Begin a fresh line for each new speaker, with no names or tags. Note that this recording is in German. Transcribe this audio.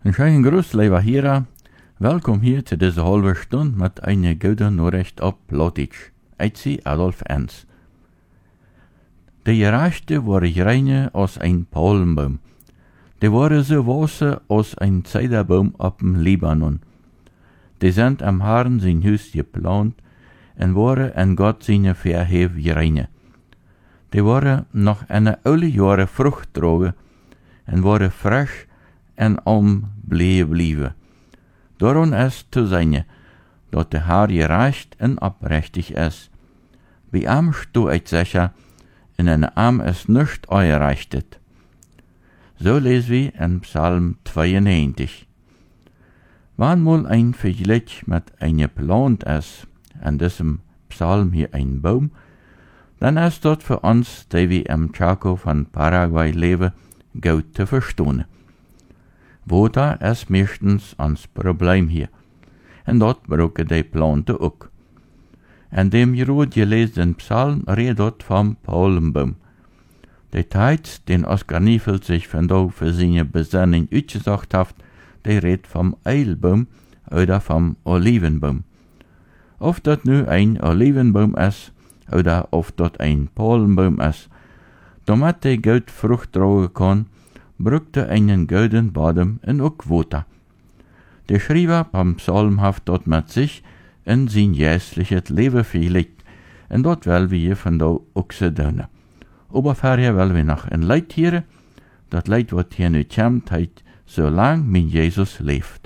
Een schönen Gruß, lieber Hörer. Welkom hier zu dieser halben Stunde mit einer guten Nachricht auf Plattdeutsch. Ich bin Adolf Enz. Die Gerechte waren reiner als ein Palmbaum. Die waren so weißer als ein Zederbaum auf dem Libanon. Die sind am Herrn sein Haus geplant und waren an Gott seine Verhef reiner. Die waren noch eine alle Jahre Frucht tragen und waren frisch en om blijven. Daarom is te zijn, dat de Herr gerecht en oprechtig is. Bij hem sto ik sicher, en in hem is nichts ongerechtet. So lesen wir in Psalm 92. Wann mal ein Vergleich mit einem Plant ist, an diesem Psalm hier ein Baum, dann ist dort für uns, die wir im Chaco von Paraguay leben, gut zu verstehen. Water is meestens ons probleem hier. En dat brauchen die Planten ook. En dem Jerod gelezen Psalm redet dort vom Palmbaum. De tijd, den Oskar Niefeld sich vandaag für seine Besinning uitgezocht hat, der redet vom Eilbaum oder vom Olivenbaum. Of dat nu ein Olivenbaum is, oder of dat ein Palmbaum is, damit der gut Frucht tragen kann, brückte einen gouden Bodem en ook Water. Der Schreiber beim Psalm hat dort mit sich in sein jährliches Leben verlegt, en dort will wir von da auch so tun. Aber vorher will wir noch ein Leid hören, das Leid, was hier nicht kommt, so lang mein Jesus lebt.